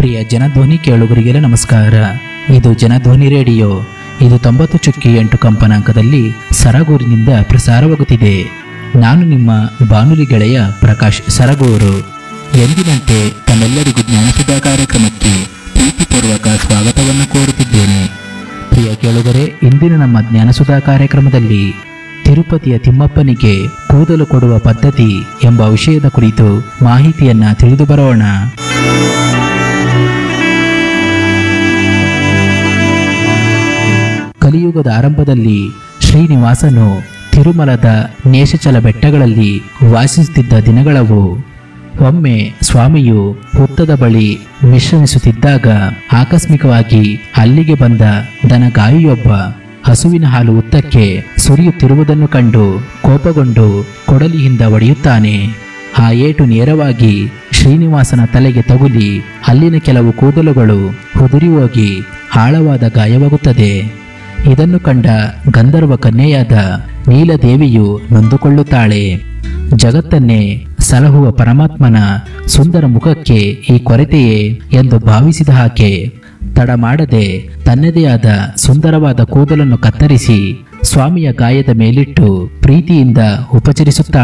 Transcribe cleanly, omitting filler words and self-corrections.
ಪ್ರಿಯ ಜನಧ್ವನಿ ಕೇಳುಗರಿಗೆಲ್ಲ ನಮಸ್ಕಾರ. ಇದು ಜನಧ್ವನಿ ರೇಡಿಯೋ. ಇದು 90.8 ಕಂಪನಾಂಕದಲ್ಲಿ ಸರಗೂರಿನಿಂದ ಪ್ರಸಾರವಾಗುತ್ತಿದೆ. ನಾನು ನಿಮ್ಮ ಬಾನುಲಿ ಗೆಳೆಯ ಪ್ರಕಾಶ್ ಸರಗೂರು. ಎಂದಿನಂತೆ ತಮ್ಮೆಲ್ಲರಿಗೂ ಜ್ಞಾನಸುಧಾ ಕಾರ್ಯಕ್ರಮಕ್ಕೆ ಪ್ರೀತಿಪೂರ್ವಕ ಸ್ವಾಗತವನ್ನು ಕೋರುತ್ತಿದ್ದೇನೆ. ಪ್ರಿಯ ಕೇಳುಗರೆ, ಇಂದಿನ ನಮ್ಮ ಜ್ಞಾನಸುಧಾ ಕಾರ್ಯಕ್ರಮದಲ್ಲಿ ತಿರುಪತಿಯ ತಿಮ್ಮಪ್ಪನಿಗೆ ಕೂದಲು ಕೊಡುವ ಪದ್ಧತಿ ಎಂಬ ವಿಷಯದ ಕುರಿತು ಮಾಹಿತಿಯನ್ನ ತಿಳಿದು ಬರೋಣ. ಕಲಿಯುಗದ ಆರಂಭದಲ್ಲಿ ಶ್ರೀನಿವಾಸನು ತಿರುಮಲದ ನೇಷಚಲ ಬೆಟ್ಟಗಳಲ್ಲಿ ವಾಸಿಸುತ್ತಿದ್ದ ದಿನಗಳವು. ಒಮ್ಮೆ ಸ್ವಾಮಿಯು ಹುತ್ತದ ಬಳಿ ವಿಶ್ರಮಿಸುತ್ತಿದ್ದಾಗ ಆಕಸ್ಮಿಕವಾಗಿ ಅಲ್ಲಿಗೆ ಬಂದ ದನಗಾಯಿಯೊಬ್ಬ ಹಸುವಿನ ಹಾಲು ಹುತ್ತಕ್ಕೆ ಸುರಿಯುತ್ತಿರುವುದನ್ನು ಕಂಡು ಕೋಪಗೊಂಡು ಕೊಡಲಿಯಿಂದ ಹೊಡೆಯುತ್ತಾನೆ. ಆ ಏಟು ನೇರವಾಗಿ ಶ್ರೀನಿವಾಸನ ತಲೆಗೆ ತಗುಲಿ ಅಲ್ಲಿನ ಕೆಲವು ಕೂದಲುಗಳು ಉದುರಿ ಹೋಗಿ ಆಳವಾದ ಗಾಯವಾಗುತ್ತದೆ. ಇದನ್ನು ಕಂಡ ಗಂಧರ್ವ ಕನ್ಯೆಯಾದ ನೀಲದೇವಿಯು ನೊಂದುಕೊಳ್ಳುತ್ತಾಳೆ. ಜಗತ್ತನ್ನೇ ಸಲಹುವ ಪರಮಾತ್ಮನ ಸುಂದರ ಮುಖಕ್ಕೆ ಈ ಕೊರತೆಯೇ ಎಂದು ಭಾವಿಸಿದ ಆಕೆ ತಡ ಮಾಡದೆ ತನ್ನದೇ ಆದ ಸುಂದರವಾದ ಕೂದಲನ್ನು ಕತ್ತರಿಸಿ ಸ್ವಾಮಿಯ ಗಾಯದ ಮೇಲಿಟ್ಟು ಪ್ರೀತಿಯಿಂದ ಉಪಚರಿಸುತ್ತಾಳೆ.